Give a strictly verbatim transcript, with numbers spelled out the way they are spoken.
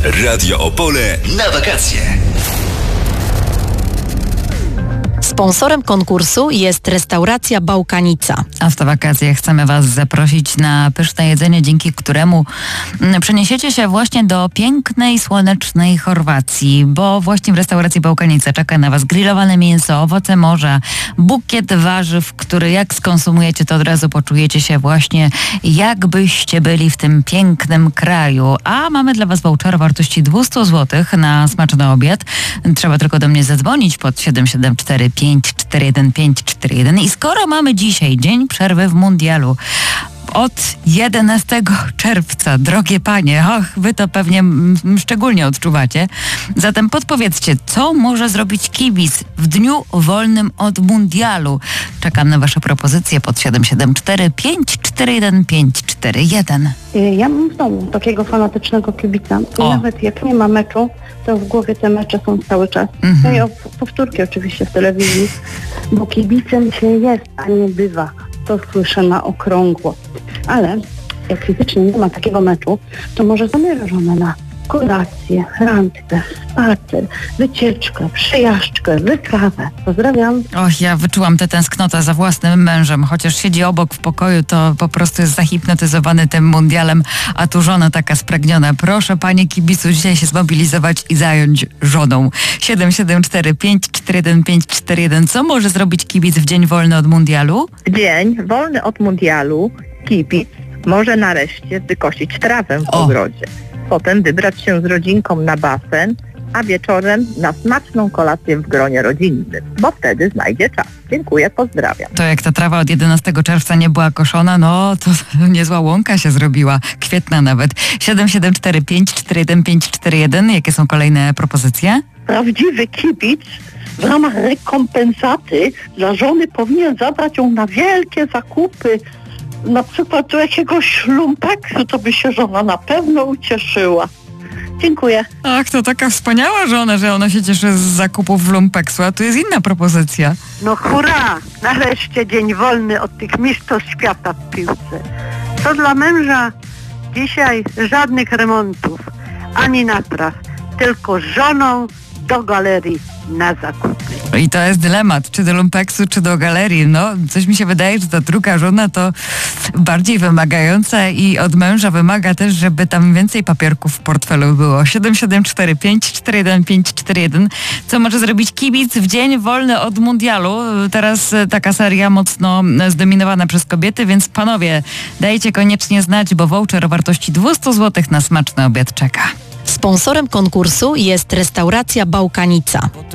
Radio Opole na wakacje. Sponsorem konkursu jest restauracja Bałkanica. A w te wakacje chcemy Was zaprosić na pyszne jedzenie, dzięki któremu przeniesiecie się właśnie do pięknej, słonecznej Chorwacji, bo właśnie w restauracji Bałkanica czeka na Was grillowane mięso, owoce morza, bukiet warzyw, który jak skonsumujecie, to od razu poczujecie się właśnie jakbyście byli w tym pięknym kraju. A mamy dla Was voucher o wartości dwieście złotych na smaczny obiad. Trzeba tylko do mnie zadzwonić pod siedem siedem cztery pięć cztery jeden pięć cztery jeden i skoro mamy dzisiaj dzień przerwy w mundialu, od jedenastego czerwca, drogie panie, och, wy to pewnie m, szczególnie odczuwacie. Zatem podpowiedzcie, co może zrobić kibic w dniu wolnym od mundialu? Czekam na wasze propozycje pod siedem siedem cztery pięć cztery jeden pięć cztery jeden. Ja mam w domu takiego fanatycznego kibica i O. nawet jak nie ma meczu, to w głowie te mecze są cały czas. Mhm. No i o powtórki oczywiście w telewizji, bo kibicem się jest, a nie bywa. To słyszę na okrągło. Ale jak fizycznie nie ma takiego meczu, to może zabiera żonę na kolację, randkę, spacer, wycieczkę, przejażdżkę, wyprawę. Pozdrawiam. Och, ja wyczułam tę tęsknotę za własnym mężem, chociaż siedzi obok w pokoju, to po prostu jest zahipnotyzowany tym mundialem, a tu żona taka spragniona. Proszę, panie kibicu, dzisiaj się zmobilizować i zająć żoną. siedem siedem cztery pięć cztery jeden pięć cztery jeden. Co może zrobić kibic w dzień wolny od mundialu? Dzień wolny od mundialu kibic może nareszcie wykosić trawę w O. ogrodzie. Potem wybrać się z rodzinką na basen, a wieczorem na smaczną kolację w gronie rodzinnym, bo wtedy znajdzie czas. Dziękuję, pozdrawiam. To jak ta trawa od jedenastego czerwca nie była koszona, no to niezła łąka się zrobiła, kwietna nawet. siedem siedem cztery pięć cztery jeden pięć cztery jeden. Jakie są kolejne propozycje? Prawdziwy kibic w ramach rekompensaty dla żony powinien zabrać ją na wielkie zakupy, na przykład do jakiegoś lumpeksu, to by się żona na pewno ucieszyła. Dziękuję. Ach, to taka wspaniała żona, że ona się cieszy z zakupów w lumpeksu, a tu jest inna propozycja. No hurra! Nareszcie dzień wolny od tych mistrzostw świata w piłce. To dla męża dzisiaj żadnych remontów, ani napraw, tylko z żoną do galerii na zakupy. I to jest dylemat, czy do lumpeksu, czy do galerii. No, coś mi się wydaje, że ta druga żona to bardziej wymagająca i od męża wymaga też, żeby tam więcej papierków w portfelu było. siedem siedem cztery pięć cztery jeden pięć cztery jeden. Co może zrobić kibic w dzień wolny od mundialu? Teraz taka seria mocno zdominowana przez kobiety, więc panowie, dajcie koniecznie znać, bo voucher o wartości dwieście złotych na smaczny obiad czeka. Sponsorem konkursu jest restauracja Bałkanica.